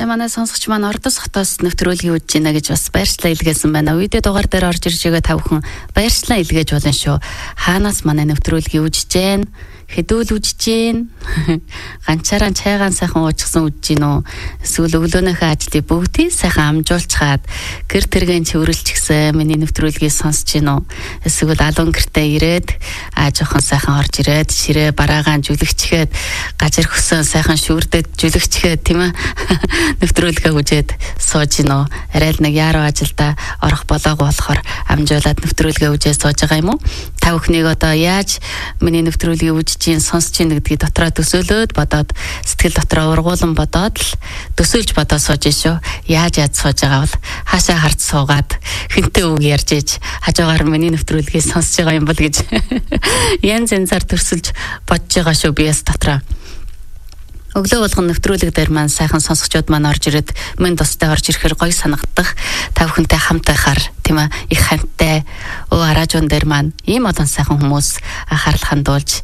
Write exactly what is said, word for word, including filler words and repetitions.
манай сонсогч маань Ордос хотоос нэвтрүүлгийг үзэж байна гэж бас баярчлалаа илгээсэн байна. Үедээ дугаар дээр орж ирж байгаа та бүхэн баярчлалаа илгээж болно шүү. Хаанаас манай нэвтрүүлгийг үзэж байна? Хэдүүл үжиж гин ганчаараа чайгаан сайхан уучсан үжиж гин үү эсвэл өглөөнийхөө ажлыг бүгдийг сайхан амжуулчаад гэр тэргийн цэвэрлж гисэн миний нэвтрүүлгийг сонсож гин үү эсвэл алуун гэртээ ирээд аа жоохон сайхан орж ирээд ширээ бараагаан жүлэгчгээд гажир хөсөн сайхан шүрдэд жүлэгчгээд тийм ээ нэвтрүүлгээ үзээд сууж гин үү арай л нэг яруу ажилдаа орох болоогүй болохоор амжуулаад нэвтрүүлгээ үзээд сууж байгаа юм уу та бүхнийг одоо яаж миний нэвтрүүлгийг үзэж чин сонсч ин гэдгийг дотроо төсөөлөөд бодоод сэтгэл дотроо ургуулсан бодоод л төсөөлж бодоод сууж шүү. Яаж яаж сууж байгаа бол хаашаа харж суугаад хинтээ үг ярьж иж хажуугаар миний нэвтрүүлгийг сонсож байгаа юм бол гэж янз янзаар төрсөлж бодож байгаа шүү биес дотроо. Өглөө болгон нэвтрүүлэг дээр маань сайхан сонсогчдод маань орж ирээд минь тустай орж ирэхээр гоё санагдах та бүхэнтэй хамт байхаар тийм ээ их хантай оо аражуун дээр маань ийм олон сайхан хүмүүс анхаарал хандуулж